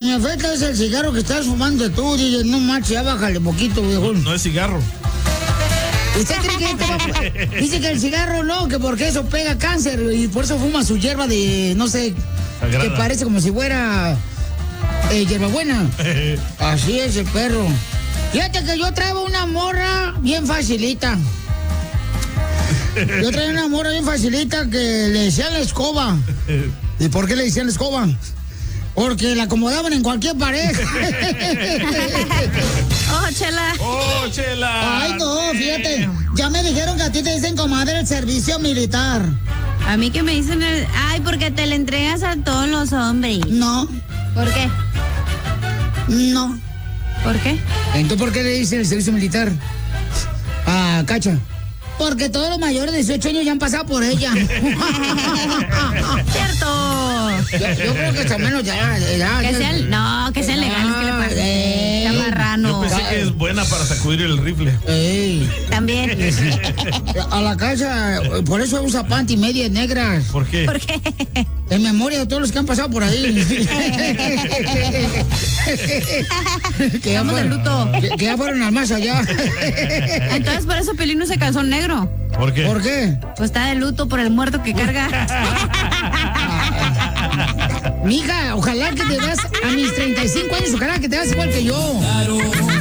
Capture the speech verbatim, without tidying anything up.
en efecto es el cigarro que estás fumando tú, D J. No manches, ya bájale poquito, viejo. No es cigarro. ¿Usted cree que esto va... Dice que el cigarro no, que porque eso pega cáncer y por eso fuma su hierba de, no sé, Sagrada. que parece como si fuera eh, hierbabuena. Así es el perro. Fíjate que yo traigo una morra bien facilita. Yo traigo una morra bien facilita que le decían la escoba. ¿Y por qué le decían la escoba? Porque la acomodaban en cualquier pared. Oh, Chela. Oh, Chela. Ay, no, fíjate. Ya me dijeron que a ti te dicen comadre el servicio militar. A mí que me dicen el... Ay, porque te le entregas a todos los hombres. No. ¿Por qué? No. ¿Por qué? Entonces, ¿por qué le dicen el servicio militar? Ah, Cacha. Porque todos los mayores de dieciocho años ya han pasado por ella. ¡Cierto! Yo, yo creo que hasta menos ya. ya Que ya- sea, no, que sea legal, ¿qué le pasa? Ey. Está marrano. Yo pensé que es buena para sacudir el rifle. Ey. También. A la casa, por eso usa panty medias negras. ¿Por qué? ¿Por qué? En memoria de todos los que han pasado por ahí. que, ya Estamos de fueron, luto. que, que ya fueron al más allá. Entonces, por eso Pelín no se calzó negro. ¿Por qué? ¿Por qué? Pues está de luto por el muerto que carga. Mija, ojalá que te veas a mis treinta y cinco años, ojalá que te veas igual que yo.